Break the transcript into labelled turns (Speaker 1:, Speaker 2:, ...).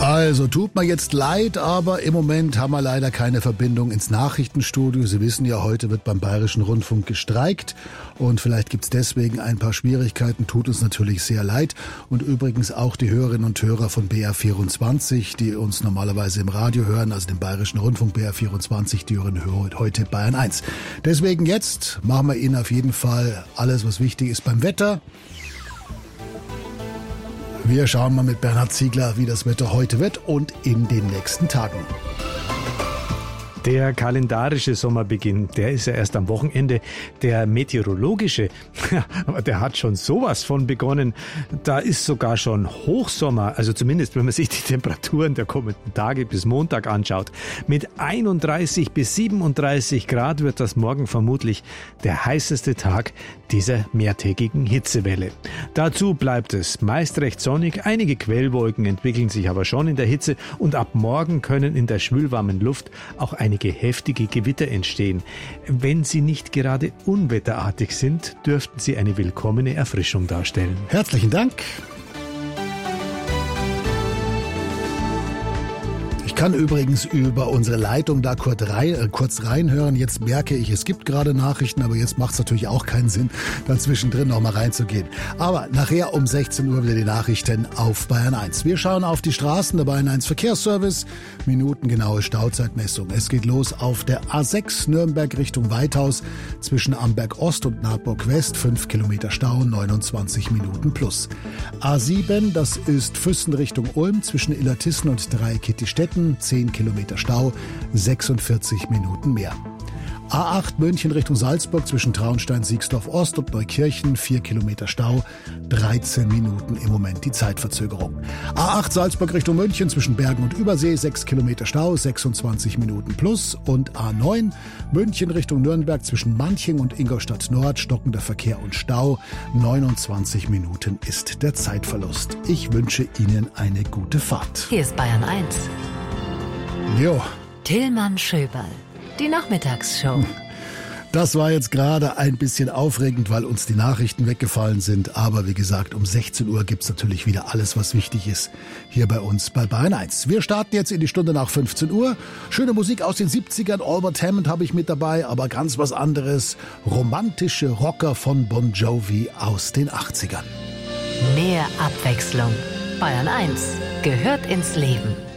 Speaker 1: Also, tut mir jetzt leid, aber im Moment haben wir leider keine Verbindung ins Nachrichtenstudio. Sie wissen ja, heute wird beim Bayerischen Rundfunk gestreikt und vielleicht gibt's deswegen ein paar Schwierigkeiten. Tut uns natürlich sehr leid. Und übrigens auch die Hörerinnen und Hörer von BR24, die uns normalerweise im Radio hören, also den Bayerischen Rundfunk BR24, die hören heute Bayern 1. Deswegen jetzt machen wir Ihnen auf jeden Fall alles, was wichtig ist beim Wetter. Wir schauen mal mit Bernhard Ziegler, wie das Wetter heute wird und in den nächsten Tagen.
Speaker 2: Der kalendarische Sommerbeginn, der ist ja erst am Wochenende. Der meteorologische, aber der hat schon sowas von begonnen. Da ist sogar schon Hochsommer, also zumindest wenn man sich die Temperaturen der kommenden Tage bis Montag anschaut. Mit 31 bis 37 Grad wird das morgen vermutlich der heißeste Tag dieser mehrtägigen Hitzewelle. Dazu bleibt es meist recht sonnig, einige Quellwolken entwickeln sich aber schon in der Hitze und ab morgen können in der schwülwarmen Luft auch einige heftige Gewitter entstehen. Wenn sie nicht gerade unwetterartig sind, dürften sie eine willkommene Erfrischung darstellen.
Speaker 1: Herzlichen Dank. Ich kann übrigens über unsere Leitung da kurz reinhören. Jetzt merke ich, es gibt gerade Nachrichten, aber jetzt macht es natürlich auch keinen Sinn, da zwischendrin noch mal reinzugehen. Aber nachher um 16 Uhr wieder die Nachrichten auf Bayern 1. Wir schauen auf die Straßen der Bayern 1 Verkehrsservice. Minutengenaue Stauzeitmessung. Es geht los auf der A6 Nürnberg Richtung Weithaus zwischen Amberg Ost und Naburg West. 5 Kilometer Stau, 29 Minuten plus. A7, das ist Füssen Richtung Ulm zwischen Illertissen und Dreieckittistetten. 10 Kilometer Stau, 46 Minuten mehr. A8 München Richtung Salzburg zwischen Traunstein-Siegsdorf Ost und Neukirchen, 4 Kilometer Stau, 13 Minuten im Moment die Zeitverzögerung. A8 Salzburg Richtung München zwischen Bergen und Übersee, 6 Kilometer Stau, 26 Minuten plus. Und A9 München Richtung Nürnberg zwischen Manching und Ingolstadt Nord, stockender Verkehr und Stau, 29 Minuten ist der Zeitverlust. Ich wünsche Ihnen eine gute Fahrt.
Speaker 3: Hier ist Bayern 1.
Speaker 1: Jo.
Speaker 3: Tillmann Schöberl. Die Nachmittagsshow.
Speaker 1: Das war jetzt gerade ein bisschen aufregend, weil uns die Nachrichten weggefallen sind. Aber wie gesagt, um 16 Uhr gibt's natürlich wieder alles, was wichtig ist, hier bei uns bei Bayern 1. Wir starten jetzt in die Stunde nach 15 Uhr. Schöne Musik aus den 70ern, Albert Hammond habe ich mit dabei, aber ganz was anderes. Romantische Rocker von Bon Jovi aus den 80ern.
Speaker 3: Mehr Abwechslung. Bayern 1 gehört ins Leben.